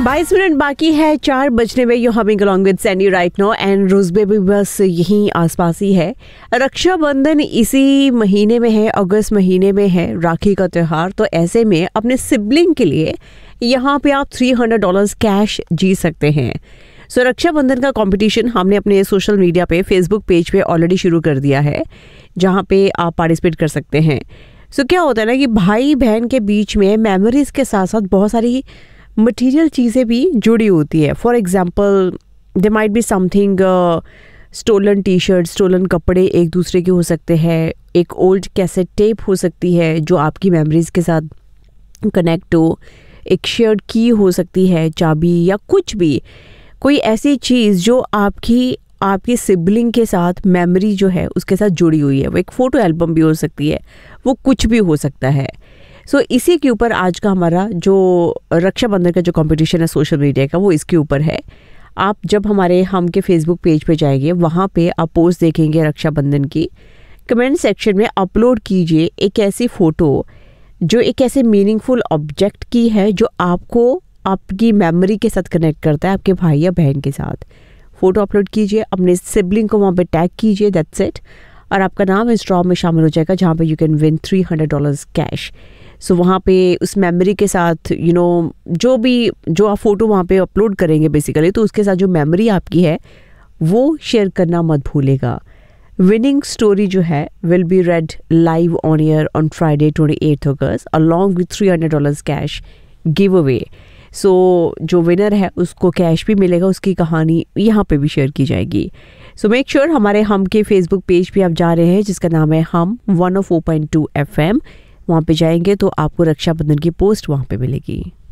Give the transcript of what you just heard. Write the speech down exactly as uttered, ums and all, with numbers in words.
बाईस मिनट बाकी है चार बजने में। You humming along with Sandy right now and रोजबे भी बस यहीं आसपास ही है। रक्षाबंधन इसी महीने में है, अगस्त महीने में है, राखी का त्यौहार। तो ऐसे में अपने सिबलिंग के लिए यहाँ पे आप थ्री हंड्रेड डॉलर्स कैश जीत सकते हैं। सो रक्षाबंधन का कंपटीशन हमने अपने सोशल मीडिया पे, फेसबुक पेज पे ऑलरेडी शुरू कर दिया है, जहाँ पे आप पार्टिसिपेट कर सकते हैं। सो so, क्या होता है ना कि भाई बहन के बीच में मेमोरीज के साथ साथ बहुत सारी मटेरियल चीज़ें भी जुड़ी होती है। For example they might be something, stolen T shirt, stolen कपड़े एक दूसरे के हो सकते हैं, एक ओल्ड कैसेट टेप हो सकती है जो आपकी मेमोरीज के साथ कनेक्ट हो, एक शेयर्ड की हो सकती है, चाबी, या कुछ भी कोई ऐसी चीज़ जो आपकी आपके सिबलिंग के साथ मेमोरी जो है उसके साथ जुड़ी हुई है। वो एक फ़ोटो एल्बम भी हो सकती है, वो कुछ भी हो सकता है। सो so, इसी के ऊपर आज का हमारा जो रक्षाबंधन का जो कंपटीशन है सोशल मीडिया का, वो इसके ऊपर है। आप जब हमारे हम के फेसबुक पेज पे जाएंगे, वहाँ पे आप पोस्ट देखेंगे रक्षाबंधन की, कमेंट सेक्शन में अपलोड कीजिए एक ऐसी फ़ोटो जो एक ऐसे मीनिंगफुल ऑब्जेक्ट की है जो आपको आपकी मेमोरी के साथ कनेक्ट करता है, आपके भाई या बहन के साथ। फ़ोटो अपलोड कीजिए, अपने सिबलिंग को वहाँ पे टैग कीजिए, दैट्स इट, और आपका नाम इस ड्रॉ में शामिल हो जाएगा जहाँ पे you can win three hundred dollars cash. सो वहाँ पे उस मेमोरी के साथ यू you नो know, जो भी जो आप फ़ोटो वहाँ पे अपलोड करेंगे बेसिकली, तो उसके साथ जो मेमोरी आपकी है वो शेयर करना मत भूलेगा। विनिंग स्टोरी जो है will be red live on air on Friday twenty eight August along with three hundred dollars cash give away. सो जो विनर है उसको कैश भी मिलेगा, उसकी कहानी यहाँ पे भी शेयर की जाएगी। सो मेक श्योर हमारे हम के फेसबुक पेज पे आप जा रहे हैं जिसका नाम है हम one O four point two F M, वहाँ पे जाएंगे तो आपको रक्षाबंधन की पोस्ट वहाँ पे मिलेगी।